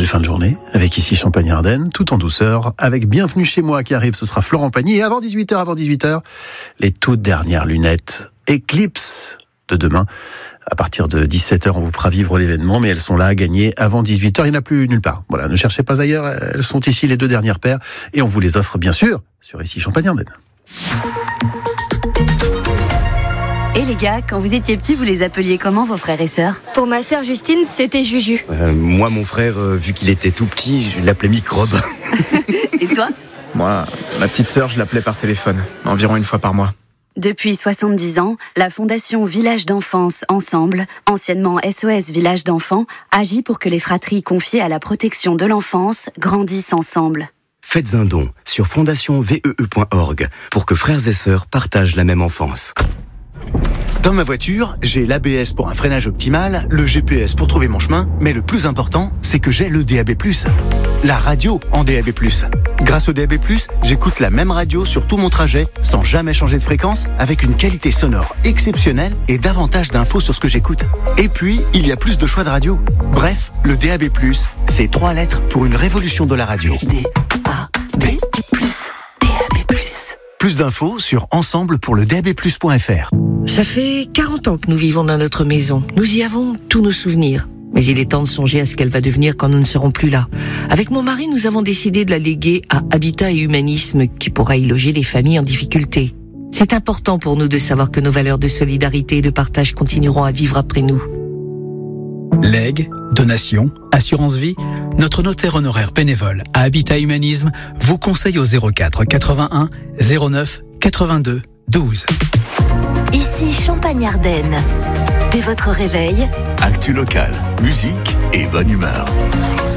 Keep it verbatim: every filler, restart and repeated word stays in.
Belle fin de journée, avec ici Champagne-Ardenne, tout en douceur, avec Bienvenue chez moi qui arrive, ce sera Florent Pagny. Et avant dix-huit heures, avant dix-huit heures, les toutes dernières lunettes Eclipse de demain. À partir de dix-sept heures, on vous fera vivre l'événement, mais elles sont là à gagner avant dix-huit heures. Il n'y en a plus nulle part. Voilà, ne cherchez pas ailleurs, elles sont ici les deux dernières paires. Et on vous les offre bien sûr sur ici Champagne-Ardenne. Et les gars, quand vous étiez petits, vous les appeliez comment vos frères et sœurs ? Pour ma sœur Justine, c'était Juju. Euh, moi, mon frère, euh, vu qu'il était tout petit, je l'appelais Microbe. Et toi ? Moi, ma petite sœur, je l'appelais par téléphone, environ une fois par mois. Depuis soixante-dix ans, la Fondation Village d'Enfance Ensemble, anciennement S O S Village d'Enfants, agit pour que les fratries confiées à la protection de l'enfance grandissent ensemble. Faites un don sur fondation vee point org pour que frères et sœurs partagent la même enfance. Dans ma voiture, j'ai l'A B S pour un freinage optimal, le G P S pour trouver mon chemin, mais le plus important, c'est que j'ai le D A B plus. La radio en D A B plus. Grâce au D A B plus, j'écoute la même radio sur tout mon trajet, sans jamais changer de fréquence, avec une qualité sonore exceptionnelle et davantage d'infos sur ce que j'écoute. Et puis, il y a plus de choix de radio. Bref, le D A B plus, c'est trois lettres pour une révolution de la radio. D A B plus, D A B plus. Plus d'infos sur ensemble pour le D A B plus point F R. Ça fait quarante ans que nous vivons dans notre maison. Nous y avons tous nos souvenirs. Mais il est temps de songer à ce qu'elle va devenir quand nous ne serons plus là. Avec mon mari, nous avons décidé de la léguer à Habitat et Humanisme, qui pourra y loger les familles en difficulté. C'est important pour nous de savoir que nos valeurs de solidarité et de partage continueront à vivre après nous. Legs, donations, assurance vie, notre notaire honoraire bénévole à Habitat Humanisme vous conseille au zéro quatre quatre-vingt-un zéro neuf quatre-vingt-deux douze. Ici Champagne-Ardenne. Dès votre réveil, actu local, musique et bonne humeur.